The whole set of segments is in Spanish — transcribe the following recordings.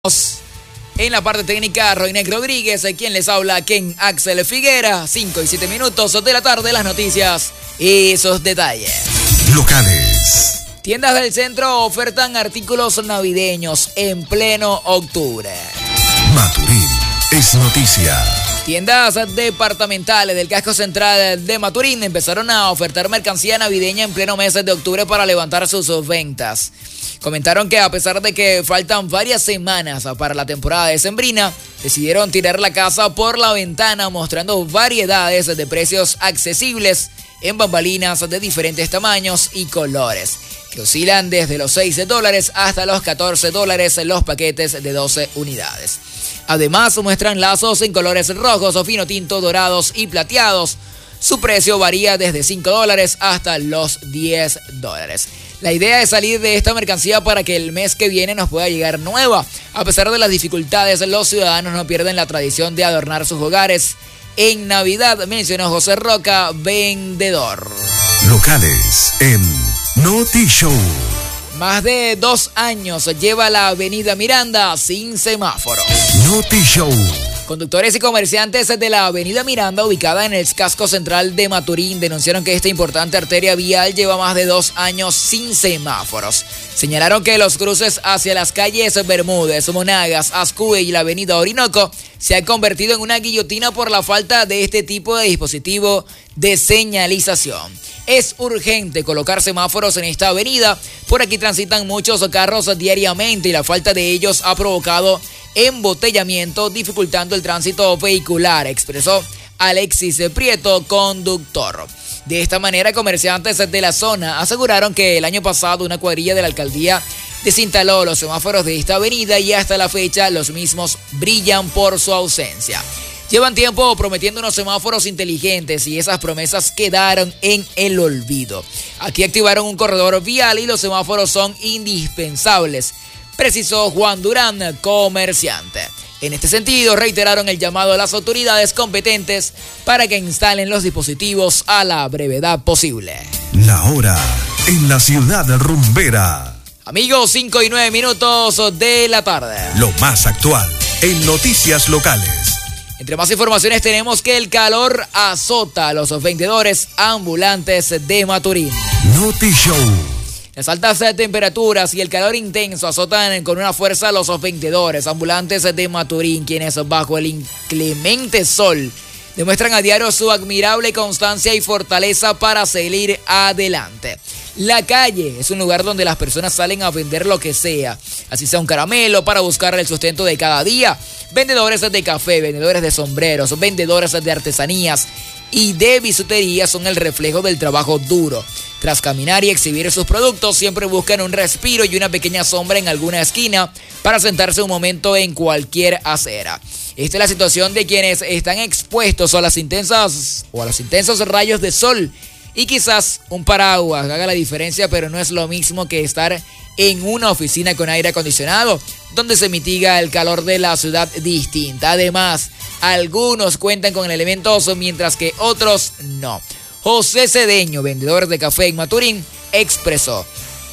En la parte técnica, Roinek Rodríguez, quien les habla, Ken Axel Figuera. 5 y 7 minutos de la tarde, las noticias y sus detalles. Locales. Tiendas del centro ofertan artículos navideños en pleno octubre. Maturín es noticia. Tiendas departamentales del casco central de Maturín empezaron a ofertar mercancía navideña en pleno mes de octubre para levantar sus ventas. Comentaron que a pesar de que faltan varias semanas para la temporada decembrina, decidieron tirar la casa por la ventana mostrando variedades de precios accesibles en bambalinas de diferentes tamaños y colores, que oscilan desde los $6 hasta los $14 en los paquetes de 12 unidades. Además, muestran lazos en colores rojos o fino tinto, dorados y plateados. Su precio varía desde $5 hasta los $10. La idea es salir de esta mercancía para que el mes que viene nos pueda llegar nueva. A pesar de las dificultades, los ciudadanos no pierden la tradición de adornar sus hogares en Navidad, mencionó José Roca, vendedor. Locales en Noti Show. Más de 2 años lleva la avenida Miranda sin semáforos. Noti Show. Conductores y comerciantes de la avenida Miranda, ubicada en el casco central de Maturín, denunciaron que esta importante arteria vial lleva más de 2 años sin semáforos. Señalaron que los cruces hacia las calles Bermúdez, Monagas, Ascue y la avenida Orinoco se han convertido en una guillotina por la falta de este tipo de dispositivo de señalización. Es urgente colocar semáforos en esta avenida. Por aquí transitan muchos carros diariamente y la falta de ellos ha provocado embotellamiento, dificultando el tránsito vehicular, expresó Alexis Prieto, conductor. De esta manera, comerciantes de la zona aseguraron que el año pasado una cuadrilla de la alcaldía desinstaló los semáforos de esta avenida y hasta la fecha los mismos brillan por su ausencia. Llevan tiempo prometiendo unos semáforos inteligentes y esas promesas quedaron en el olvido. Aquí activaron un corredor vial y los semáforos son indispensables, precisó Juan Durán, comerciante. En este sentido, reiteraron el llamado a las autoridades competentes para que instalen los dispositivos a la brevedad posible. La hora en la ciudad rumbera. Amigos, 5 y 9 minutos de la tarde. Lo más actual en noticias locales. Entre más informaciones tenemos que el calor azota a los vendedores ambulantes de Maturín. Noti Show. Las altas temperaturas y el calor intenso azotan con una fuerza a los vendedores ambulantes de Maturín, quienes bajo el inclemente sol demuestran a diario su admirable constancia y fortaleza para seguir adelante. La calle es un lugar donde las personas salen a vender lo que sea, así sea un caramelo para buscar el sustento de cada día. Vendedores de café, vendedores de sombreros, vendedores de artesanías y de bisutería son el reflejo del trabajo duro. Tras caminar y exhibir sus productos, siempre buscan un respiro y una pequeña sombra en alguna esquina para sentarse un momento en cualquier acera. Esta es la situación de quienes están expuestos a los intensos rayos de sol. Y quizás un paraguas haga la diferencia, pero no es lo mismo que estar en una oficina con aire acondicionado, donde se mitiga el calor de la ciudad distinta. Además, algunos cuentan con elementos mientras que otros no. José Cedeño, vendedor de café en Maturín, expresó: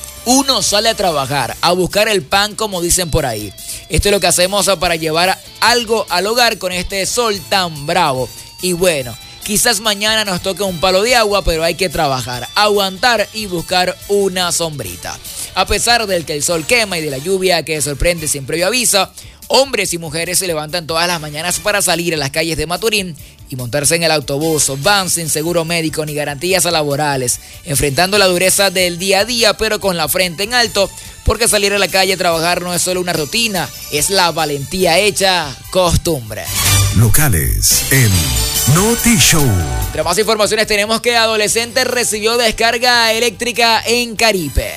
uno sale a trabajar, a buscar el pan, como dicen por ahí. Esto es lo que hacemos para llevar algo al hogar con este sol tan bravo. Y bueno, quizás mañana nos toque un palo de agua, pero hay que trabajar, aguantar y buscar una sombrita. A pesar del que el sol quema y de la lluvia que sorprende sin previo aviso, hombres y mujeres se levantan todas las mañanas para salir a las calles de Maturín y montarse en el autobús. Van sin seguro médico ni garantías laborales, enfrentando la dureza del día a día, pero con la frente en alto, porque salir a la calle a trabajar no es solo una rutina, es la valentía hecha costumbre. Locales en Noti Show. Entre más informaciones tenemos que adolescente recibió descarga eléctrica en Caripe.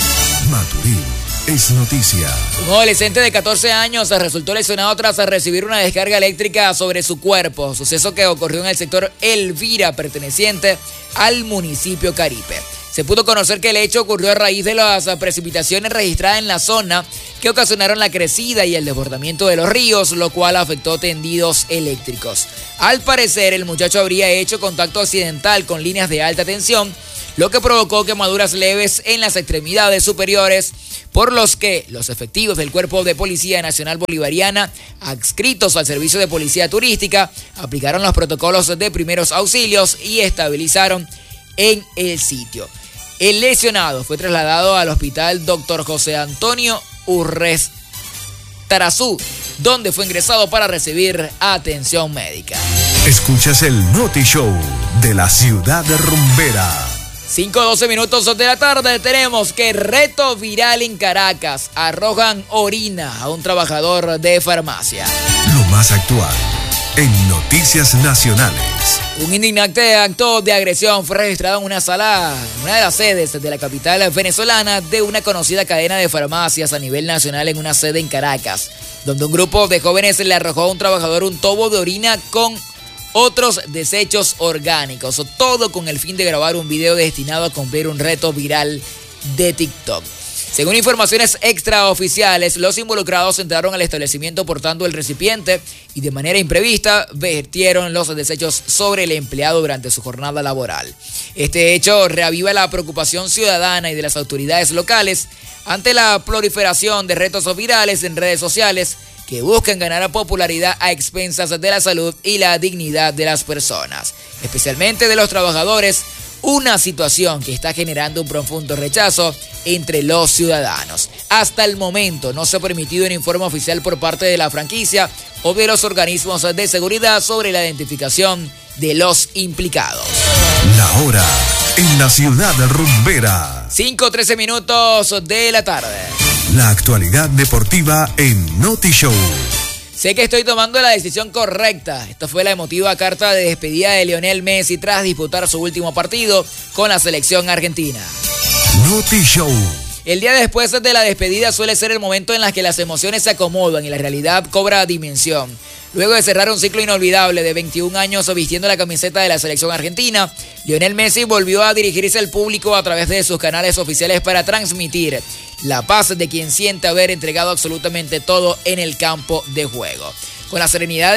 Maturín es noticia. Un adolescente de 14 años resultó lesionado tras recibir una descarga eléctrica sobre su cuerpo, suceso que ocurrió en el sector Elvira, perteneciente al municipio Caripe. Se pudo conocer que el hecho ocurrió a raíz de las precipitaciones registradas en la zona que ocasionaron la crecida y el desbordamiento de los ríos, lo cual afectó tendidos eléctricos. Al parecer, el muchacho habría hecho contacto accidental con líneas de alta tensión, lo que provocó quemaduras leves en las extremidades superiores, por los que los efectivos del Cuerpo de Policía Nacional Bolivariana, adscritos al Servicio de Policía Turística, aplicaron los protocolos de primeros auxilios y estabilizaron en el sitio. El lesionado fue trasladado al hospital Dr. José Antonio Urrez Tarazú, donde fue ingresado para recibir atención médica. Escuchas el Noti Show de la ciudad rumbera. 5:12 minutos de la tarde. Tenemos que reto viral en Caracas. Arrojan orina a un trabajador de farmacia. Lo más actual en Noticias Nacionales. Un indignante acto de agresión fue registrado en una sala, una de las sedes de la capital venezolana de una conocida cadena de farmacias a nivel nacional, en una sede en Caracas, donde un grupo de jóvenes le arrojó a un trabajador un tobo de orina con otros desechos orgánicos, todo con el fin de grabar un video destinado a cumplir un reto viral de TikTok. Según informaciones extraoficiales, los involucrados entraron al establecimiento portando el recipiente y de manera imprevista vertieron los desechos sobre el empleado durante su jornada laboral. Este hecho reaviva la preocupación ciudadana y de las autoridades locales ante la proliferación de retos virales en redes sociales que buscan ganar popularidad a expensas de la salud y la dignidad de las personas, especialmente de los trabajadores, una situación que está generando un profundo rechazo entre los ciudadanos. Hasta el momento no se ha permitido un informe oficial por parte de la franquicia o de los organismos de seguridad sobre la identificación de los implicados. La hora en la ciudad rumbera. 5:13 minutos de la tarde. La actualidad deportiva en Noti Show. Sé que estoy tomando la decisión correcta. Esta fue la emotiva carta de despedida de Lionel Messi tras disputar su último partido con la selección argentina. Noti Show. El día después de la despedida suele ser el momento en el que las emociones se acomodan y la realidad cobra dimensión. Luego de cerrar un ciclo inolvidable de 21 años vistiendo la camiseta de la selección argentina, Lionel Messi volvió a dirigirse al público a través de sus canales oficiales para transmitir la paz de quien siente haber entregado absolutamente todo en el campo de juego. Con la serenidad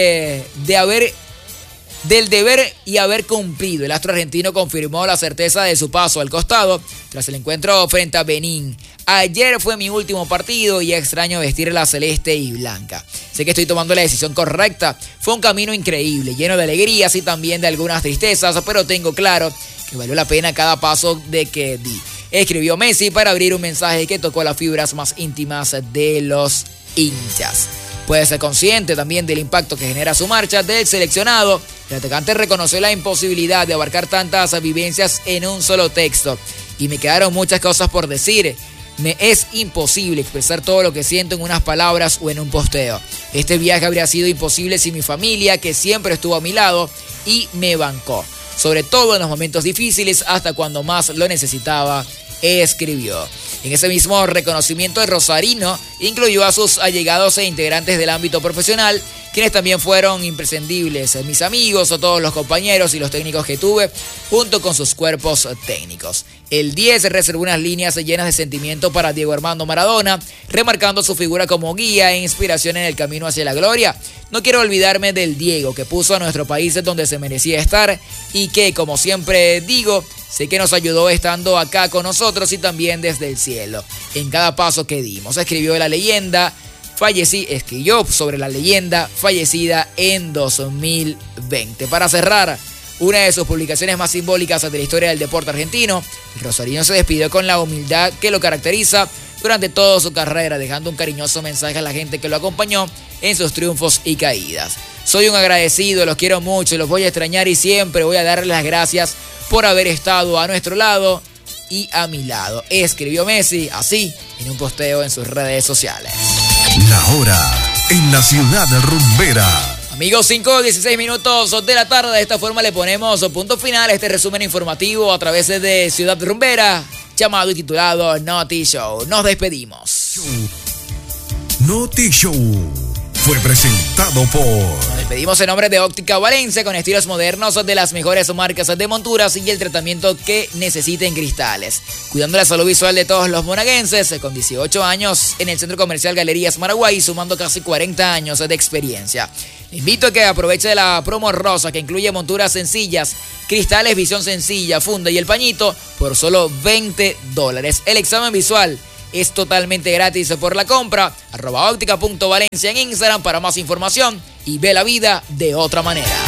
del deber y haber cumplido, el astro argentino confirmó la certeza de su paso al costado tras el encuentro frente a Benín. Ayer fue mi último partido y extraño vestir la celeste y blanca. Sé que estoy tomando la decisión correcta. Fue un camino increíble, lleno de alegrías y también de algunas tristezas, pero tengo claro que valió la pena cada paso de que di. Escribió Messi para abrir un mensaje que tocó las fibras más íntimas de los hinchas. Puede ser consciente también del impacto que genera su marcha del seleccionado. El atacante reconoció la imposibilidad de abarcar tantas vivencias en un solo texto. Y me quedaron muchas cosas por decir. Me es imposible expresar todo lo que siento en unas palabras o en un posteo. Este viaje habría sido imposible sin mi familia, que siempre estuvo a mi lado y me bancó. Sobre todo en los momentos difíciles, hasta cuando más lo necesitaba, escribió. En ese mismo reconocimiento, el rosarino incluyó a sus allegados e integrantes del ámbito profesional, quienes también fueron imprescindibles, mis amigos o todos los compañeros y los técnicos que tuve, junto con sus cuerpos técnicos. El 10 reservó unas líneas llenas de sentimiento para Diego Armando Maradona, remarcando su figura como guía e inspiración en el camino hacia la gloria. No quiero olvidarme del Diego, que puso a nuestro país donde se merecía estar y que, como siempre digo, sé que nos ayudó estando acá con nosotros y también desde el cielo, en cada paso que dimos. Escribió sobre la leyenda fallecida en 2020. Para cerrar, una de sus publicaciones más simbólicas de la historia del deporte argentino, el rosarino se despidió con la humildad que lo caracteriza durante toda su carrera, dejando un cariñoso mensaje a la gente que lo acompañó en sus triunfos y caídas. Soy un agradecido, los quiero mucho, los voy a extrañar y siempre voy a darles las gracias por haber estado a nuestro lado y a mi lado. Escribió Messi así en un posteo en sus redes sociales. La hora en la ciudad rumbera. Amigos, 5:16 minutos de la tarde. De esta forma le ponemos punto final a este resumen informativo a través de Ciudad Rumbera, llamado y titulado Noti Show. Nos despedimos. Noti Show fue presentado por Pedimos en nombre de Óptica Valencia con estilos modernos de las mejores marcas de monturas y el tratamiento que necesiten cristales. Cuidando la salud visual de todos los monaguenses, con 18 años en el Centro Comercial Galerías Maraguay, sumando casi 40 años de experiencia. Le invito a que aproveche la promo rosa que incluye monturas sencillas, cristales, visión sencilla, funda y el pañito por solo $20. El examen visual es totalmente gratis por la compra. @óptica.valencia en Instagram para más información y ve la vida de otra manera.